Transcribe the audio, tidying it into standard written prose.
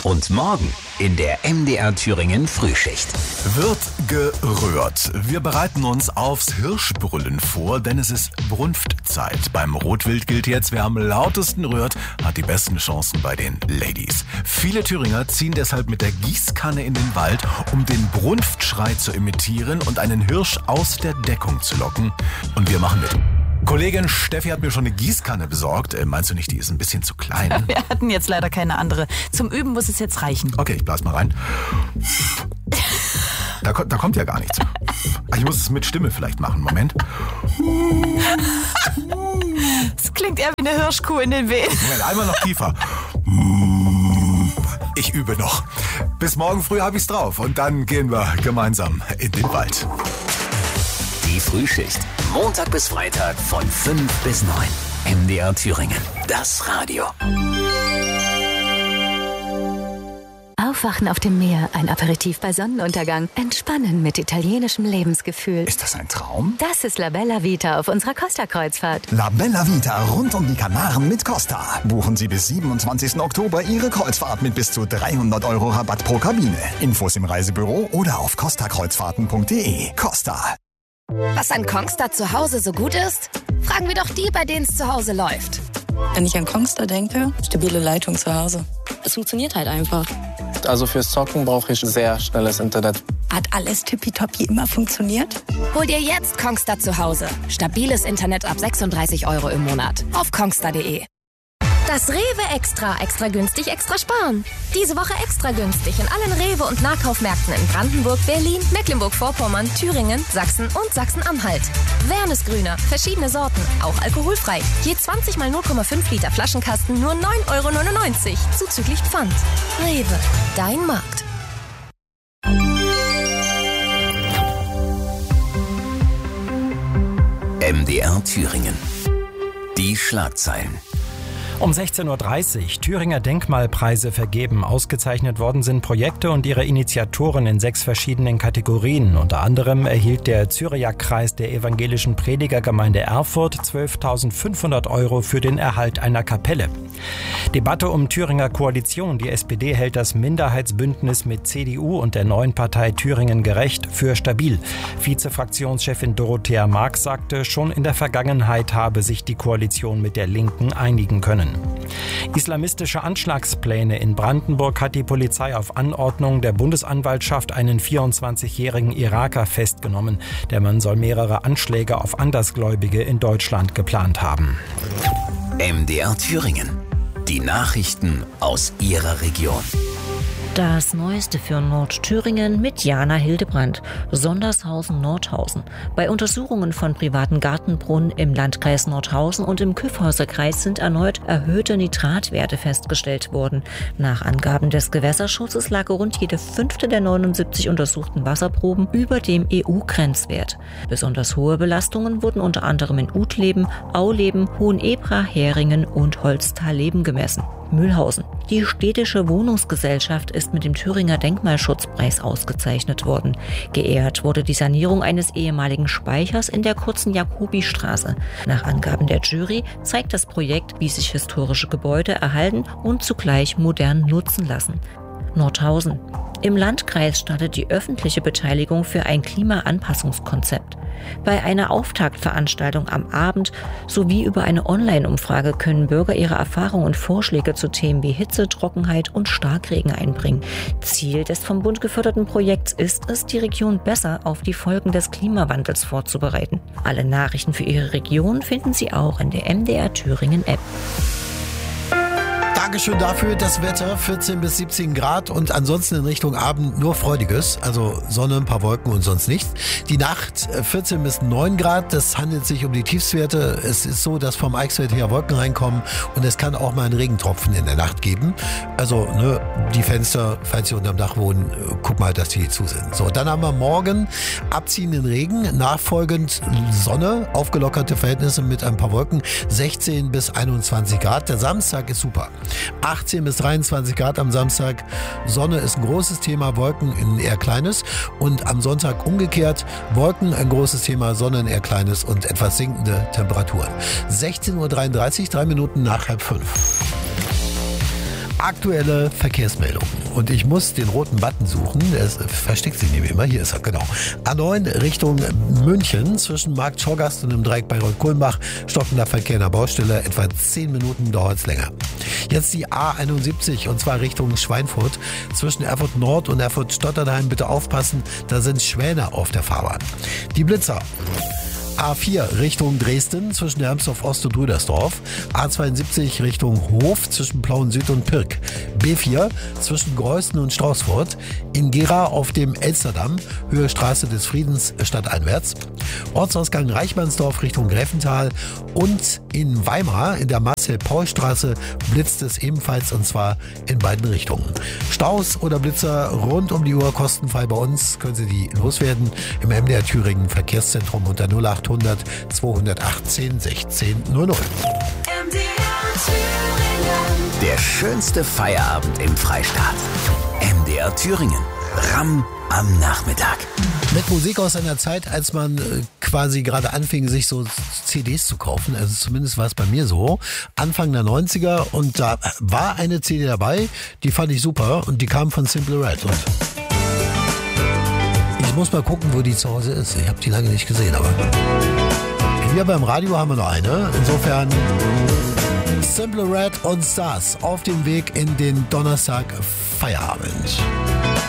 Und morgen in der MDR Thüringen Frühschicht. Wird gerührt. Wir bereiten uns aufs Hirschbrüllen vor, denn es ist Brunftzeit. Beim Rotwild gilt jetzt, wer am lautesten rührt, hat die besten Chancen bei den Ladies. Viele Thüringer ziehen deshalb mit der Gießkanne in den Wald, um den Brunftschrei zu imitieren und einen Hirsch aus der Deckung zu locken. Und wir machen mit. Kollegin Steffi hat mir schon eine Gießkanne besorgt. Meinst du nicht, die ist ein bisschen zu klein? Ja, wir hatten jetzt leider keine andere. Zum Üben muss es jetzt reichen. Okay, ich blas mal rein. Da kommt ja gar nichts. Ich muss es mit Stimme vielleicht machen. Moment. Es klingt eher wie eine Hirschkuh in den Wehen. Moment, einmal noch tiefer. Ich übe noch. Bis morgen früh habe ich's drauf. Und dann gehen wir gemeinsam in den Wald. Die Frühschicht. Montag bis Freitag von 5 bis 9. MDR Thüringen. Das Radio. Aufwachen auf dem Meer, ein Aperitif bei Sonnenuntergang, entspannen mit italienischem Lebensgefühl. Ist das ein Traum? Das ist La Bella Vita auf unserer Costa-Kreuzfahrt. La Bella Vita rund um die Kanaren mit Costa. Buchen Sie bis 27. Oktober Ihre Kreuzfahrt mit bis zu 300 € Rabatt pro Kabine. Infos im Reisebüro oder auf costakreuzfahrten.de. Costa. Was an Kongstar zu Hause so gut ist? Fragen wir doch die, bei denen es zu Hause läuft. Wenn ich an Kongstar denke, stabile Leitung zu Hause. Es funktioniert halt einfach. Also fürs Zocken brauche ich sehr schnelles Internet. Hat alles tippitoppi immer funktioniert? Hol dir jetzt Kongstar zu Hause. Stabiles Internet ab 36 € im Monat. Auf kongstar.de. Das Rewe Extra. Extra günstig, extra sparen. Diese Woche extra günstig in allen Rewe- und Nahkaufmärkten in Brandenburg, Berlin, Mecklenburg-Vorpommern, Thüringen, Sachsen und Sachsen-Anhalt. Wernesgrüner, verschiedene Sorten, auch alkoholfrei. Je 20 mal 0,5 Liter Flaschenkasten nur 9,99 € zuzüglich Pfand. Rewe, dein Markt. MDR Thüringen. Die Schlagzeilen. Um 16.30 Uhr Thüringer Denkmalpreise vergeben. Ausgezeichnet worden sind Projekte und ihre Initiatoren in 6 verschiedenen Kategorien. Unter anderem erhielt der Zyriakkreis der evangelischen Predigergemeinde Erfurt 12.500 € für den Erhalt einer Kapelle. Debatte um Thüringer Koalition. Die SPD hält das Minderheitsbündnis mit CDU und der neuen Partei Thüringen gerecht für stabil. Vizefraktionschefin Dorothea Marx sagte, schon in der Vergangenheit habe sich die Koalition mit der Linken einigen können. Islamistische Anschlagspläne. In Brandenburg hat die Polizei auf Anordnung der Bundesanwaltschaft einen 24-jährigen Iraker festgenommen. Der Mann soll mehrere Anschläge auf Andersgläubige in Deutschland geplant haben. MDR Thüringen. Die Nachrichten aus Ihrer Region. Das Neueste für Nordthüringen mit Jana Hildebrandt. Sondershausen-Nordhausen. Bei Untersuchungen von privaten Gartenbrunnen im Landkreis Nordhausen und im Kyffhäuserkreis sind erneut erhöhte Nitratwerte festgestellt worden. Nach Angaben des Gewässerschutzes lag rund jede 5. der 79 untersuchten Wasserproben über dem EU-Grenzwert. Besonders hohe Belastungen wurden unter anderem in Utleben, Auleben, Hohenebra, Heringen und Holztal-Leben gemessen. Mühlhausen. Die städtische Wohnungsgesellschaft ist mit dem Thüringer Denkmalschutzpreis ausgezeichnet worden. Geehrt wurde die Sanierung eines ehemaligen Speichers in der kurzen Jakobistraße. Nach Angaben der Jury zeigt das Projekt, wie sich historische Gebäude erhalten und zugleich modern nutzen lassen. Nordhausen. Im Landkreis startet die öffentliche Beteiligung für ein Klimaanpassungskonzept. Bei einer Auftaktveranstaltung am Abend sowie über eine Online-Umfrage können Bürger ihre Erfahrungen und Vorschläge zu Themen wie Hitze, Trockenheit und Starkregen einbringen. Ziel des vom Bund geförderten Projekts ist es, die Region besser auf die Folgen des Klimawandels vorzubereiten. Alle Nachrichten für Ihre Region finden Sie auch in der MDR Thüringen App. Dankeschön dafür. Das Wetter 14 bis 17 Grad und ansonsten in Richtung Abend nur Freudiges. Also Sonne, ein paar Wolken und sonst nichts. Die Nacht 14 bis 9 Grad. Das handelt sich um die Tiefstwerte. Es ist so, dass vom Eichsfeld her Wolken reinkommen und es kann auch mal einen Regentropfen in der Nacht geben. Also die Fenster, falls Sie unterm Dach wohnen, guck mal, dass die zu sind. So, dann haben wir morgen abziehenden Regen, nachfolgend Sonne, aufgelockerte Verhältnisse mit ein paar Wolken, 16 bis 21 Grad. Der Samstag ist super. 18 bis 23 Grad am Samstag. Sonne ist ein großes Thema, Wolken ein eher kleines. Und am Sonntag umgekehrt, Wolken ein großes Thema, Sonne ein eher kleines und etwas sinkende Temperaturen. 16.33 Uhr, 3 Minuten nach 4:30. Aktuelle Verkehrsmeldung. Und ich muss den roten Button suchen. Der versteckt sich nämlich immer. Hier ist er, genau. A9 Richtung München zwischen Markt Schorgast und dem Dreieck Bayreuth-Kulmbach. Stockender Verkehr in der Baustelle. Etwa 10 Minuten dauert es länger. Jetzt die A71 und zwar Richtung Schweinfurt. Zwischen Erfurt Nord und Erfurt Stotternheim. Bitte aufpassen, da sind Schwäne auf der Fahrbahn. Die Blitzer. A4 Richtung Dresden zwischen Hermsdorf Ost und Rüdersdorf. A72 Richtung Hof zwischen Plauen Süd und Pirk. B4 zwischen Greußen und Straußfurt. In Gera auf dem Elsterdamm, Höhe Straße des Friedens stadteinwärts. Ortsausgang Reichmannsdorf Richtung Gräfental. Und in Weimar in der Marcel-Paul-Straße blitzt es ebenfalls und zwar in beiden Richtungen. Staus oder Blitzer rund um die Uhr kostenfrei bei uns. Können Sie die loswerden im MDR Thüringen Verkehrszentrum unter 0800 218 16 00. Der schönste Feierabend im Freistaat. MDR Thüringen. Ramm am Nachmittag. Mit Musik aus einer Zeit, als man quasi gerade anfing, sich so CDs zu kaufen. Also zumindest war es bei mir so. Anfang der 90er und da war eine CD dabei, die fand ich super und die kam von Simple Red. Und ich muss mal gucken, wo die zu Hause ist. Ich habe die lange nicht gesehen, aber hier beim Radio haben wir noch eine. Insofern Simple Red und Stars auf dem Weg in den Donnerstag Feierabend.